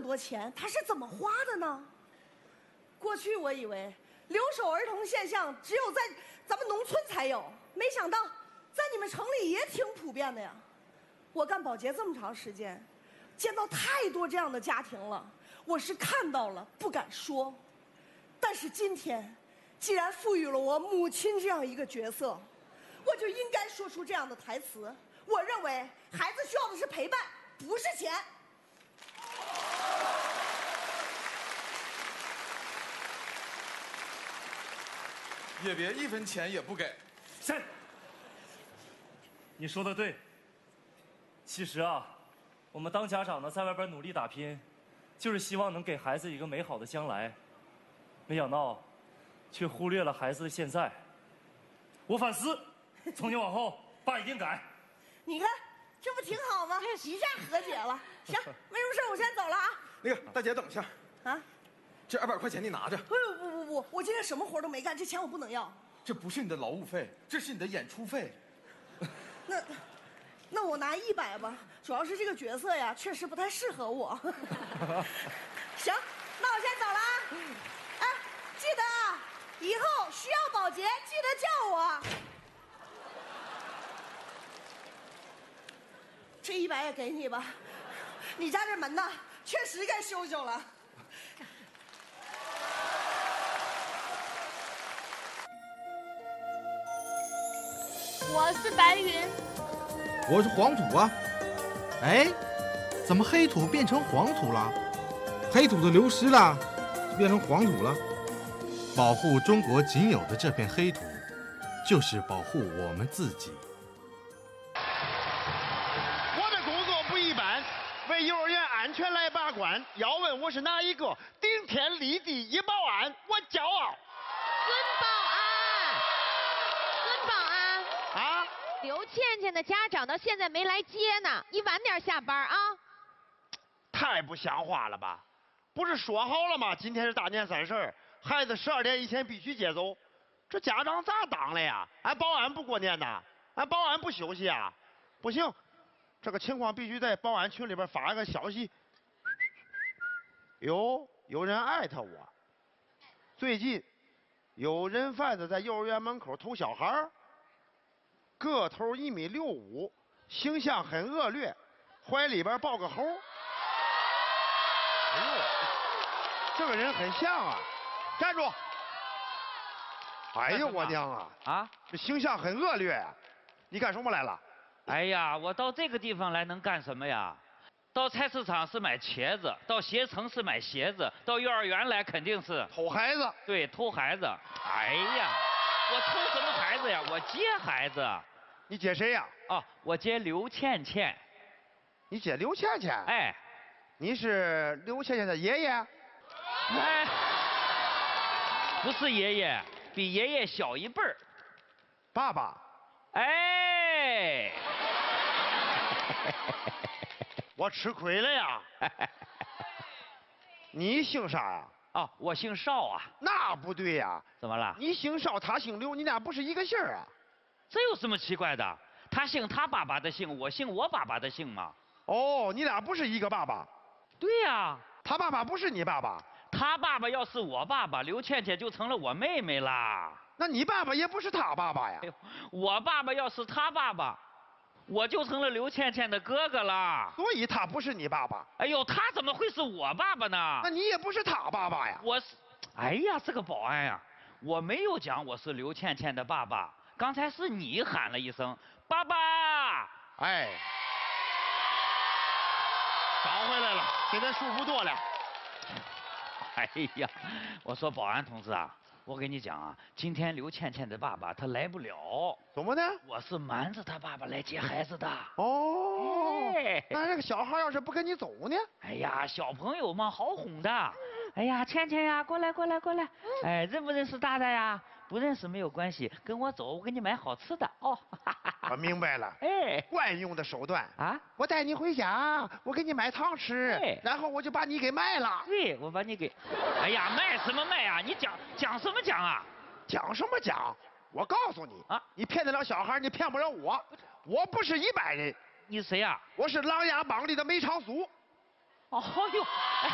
多钱，他是怎么花的呢？过去我以为留守儿童现象只有在咱们农村才有，没想到在你们城里也挺普遍的呀。我干保洁这么长时间，见到太多这样的家庭了，我是看到了，不敢说。但是今天，既然赋予了我母亲这样一个角色，我就应该说出这样的台词。我认为孩子需要的是陪伴，不是钱。 也别1分钱也不给。 是，你说的对。其实啊，我们当家长的在外边努力打拼，就是希望能给孩子一个美好的将来。没想到，却忽略了孩子的现在。我反思，从今往后，爸一定改。 你看，这不挺好吗？一下和解了。行，没什么事，我先走了啊。 那个大姐，等一下。啊，这200块钱你拿着。 不，我今天什么活都没干，这钱我不能要。 这不是你的劳务费，这是你的演出费。 那我拿100吧，主要是这个角色呀，确实不太适合我。行，那我先走了啊。哎，记得啊，以后需要保洁记得叫我。这100也给你吧，你家这门呢，确实该修修了。 我是白云， 我是黄土啊。哎，怎么黑土变成黄土了？黑土都流失了，就变成黄土了。保护中国仅有的这片黑土，就是保护我们自己。 我的工作不一般，为幼儿园安全来把关。要问我是哪一个，顶天立地一保安，我骄傲。 孙保安啊，刘倩倩的家长到现在没来接呢，你晚点下班啊。 太不像话了吧？不是说好了吗？今天是大年30，孩子12点以前必须接走。这家长咋当的呀？俺保安不过年呐？俺保安不休息啊？不行，这个情况必须在保安群里边发一个消息。哟，有人艾特我。最近有人贩子在幼儿园门口偷小孩，个头1.65米，形象很恶劣，怀里边抱个猴。哎呦，这个人很像啊！站住！哎呦我娘啊！ 啊， 这形象很恶劣啊！你干什么来了？ 哎呀，我到这个地方来能干什么呀？到菜市场是买茄子，到携程是买鞋子，到幼儿园来肯定是偷孩子。 对，偷孩子。哎呀，我偷什么孩子呀？我接孩子。 你接谁呀？ 哦，我接刘倩倩。 你接刘倩倩？ 哎， 你是刘倩倩的爷爷？ 哎，不是爷爷，比爷爷小一辈儿。 爸爸。 哎。 我吃亏了呀！你姓啥呀？ 哦，我姓邵啊。 那不对呀！ 怎么了？ 你姓邵，他姓刘，你俩不是一个姓啊？ 这有什么奇怪的？他姓他爸爸的姓，我姓我爸爸的姓嘛。 哦，你俩不是一个爸爸？ 对呀。 他爸爸不是你爸爸？ 他爸爸要是我爸爸，刘倩倩就成了我妹妹啦。 那你爸爸也不是他爸爸呀？ 我爸爸要是他爸爸，我就成了刘倩倩的哥哥啦。 所以他不是你爸爸。 哎呦，他怎么会是我爸爸呢？ 那你也不是他爸爸呀。 我是，哎呀，这个保安呀，我没有讲我是刘倩倩的爸爸，刚才是你喊了一声爸爸。 哎，找回来了，现在数不多了。 哎呀，我说保安同志啊，我跟你讲啊，今天刘倩倩的爸爸他来不了。 怎么的？ 我是瞒着他爸爸来接孩子的。 哦，那这个小孩要是不跟你走呢？ 哎呀，小朋友嘛，好哄的。哎呀，倩倩呀，过来过来过来。哎，认不认识大大呀？不认识没有关系，跟我走，我给你买好吃的哦。 我明白了。 哎， 惯用的手段啊！ 我带你回家，我给你买糖吃，然后我就把你给卖了。 对，我把你给……哎呀，卖什么卖啊？你讲什么讲啊？ 讲什么讲？我告诉你啊，你骗得了小孩，你骗不了我。我不是一般人。 你谁呀？ 我是琅琊榜里的梅长苏。 哦呦，哎，